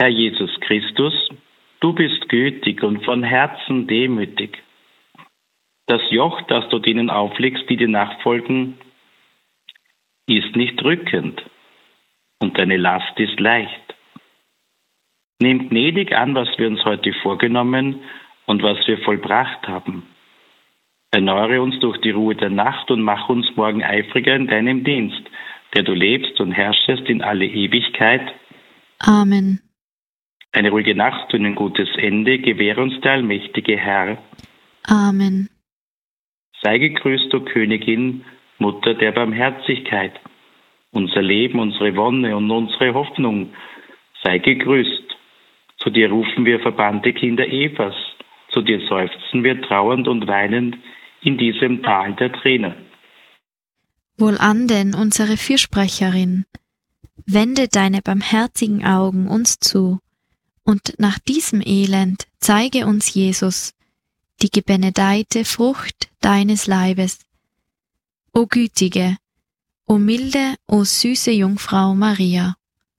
Herr Jesus Christus, du bist gütig und von Herzen demütig. Das Joch, das du denen auflegst, die dir nachfolgen, ist nicht drückend und deine Last ist leicht. Nimm gnädig an, was wir uns heute vorgenommen und was wir vollbracht haben. Erneuere uns durch die Ruhe der Nacht und mach uns morgen eifriger in deinem Dienst, der du lebst und herrschest in alle Ewigkeit. Amen. Eine ruhige Nacht und ein gutes Ende gewähre uns der allmächtige Herr. Amen. Sei gegrüßt, o Königin, Mutter der Barmherzigkeit. Unser Leben, unsere Wonne und unsere Hoffnung, sei gegrüßt. Zu dir rufen wir verbannte Kinder Evas, zu dir seufzen wir trauernd und weinend in diesem Tal der Tränen. Wohlan denn, unsere Fürsprecherin, wende deine barmherzigen Augen uns zu, und nach diesem Elend zeige uns Jesus, die gebenedeite Frucht deines Leibes. O gütige, o milde, o süße Jungfrau Maria.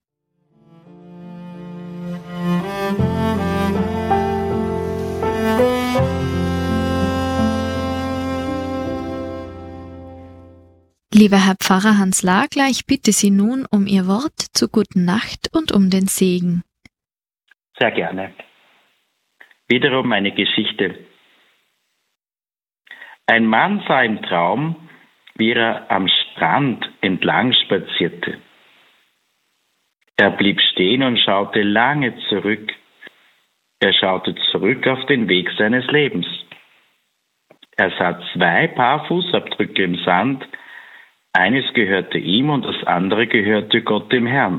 Lieber Herr Pfarrer Hans Lagler, ich bitte Sie nun um Ihr Wort zur guten Nacht und um den Segen. Sehr gerne. Wiederum eine Geschichte. Ein Mann sah im Traum, wie er am Strand entlang spazierte. Er blieb stehen und schaute lange zurück. Er schaute zurück auf den Weg seines Lebens. Er sah 2 Paar Fußabdrücke im Sand. Eines gehörte ihm und das andere gehörte Gott dem Herrn.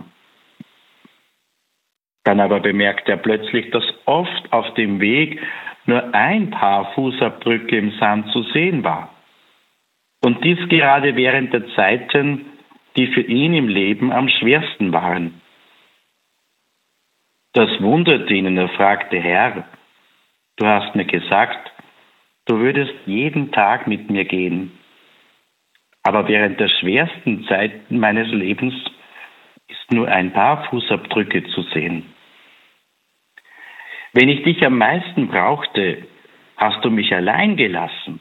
Dann aber bemerkte er plötzlich, dass oft auf dem Weg nur ein Paar Fußabdrücke im Sand zu sehen war. Und dies gerade während der Zeiten, die für ihn im Leben am schwersten waren. Das wunderte ihn und er fragte: Herr, du hast mir gesagt, du würdest jeden Tag mit mir gehen. Aber während der schwersten Zeit meines Lebens ist nur ein Paar Fußabdrücke zu sehen. Wenn ich dich am meisten brauchte, hast du mich allein gelassen.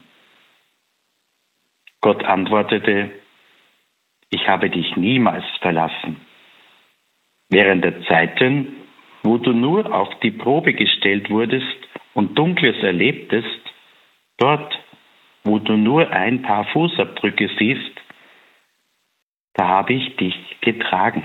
Gott antwortete: Ich habe dich niemals verlassen. Während der Zeiten, wo du nur auf die Probe gestellt wurdest und Dunkles erlebtest, dort, wo du nur ein Paar Fußabdrücke siehst, da habe ich dich getragen.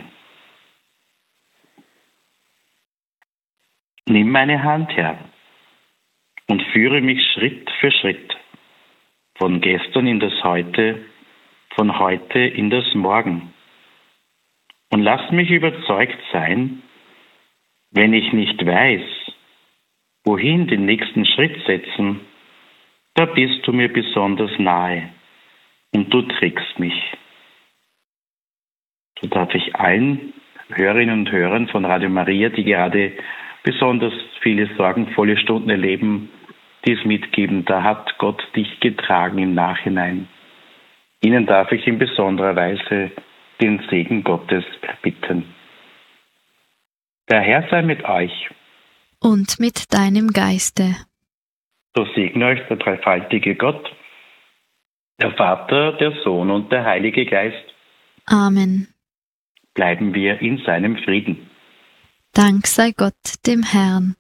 Nimm meine Hand, Herr, und führe mich Schritt für Schritt, von gestern in das Heute, von heute in das Morgen. Und lass mich überzeugt sein, wenn ich nicht weiß, wohin den nächsten Schritt setzen, da bist du mir besonders nahe und du trägst mich. So darf ich allen Hörerinnen und Hörern von Radio Maria, die gerade besonders viele sorgenvolle Stunden erleben, dies mitgeben. Da hat Gott dich getragen im Nachhinein. Ihnen darf ich in besonderer Weise den Segen Gottes erbitten. Der Herr sei mit euch. Und mit deinem Geiste. So segne euch der dreifaltige Gott, der Vater, der Sohn und der Heilige Geist. Amen. Bleiben wir in seinem Frieden. Dank sei Gott dem Herrn.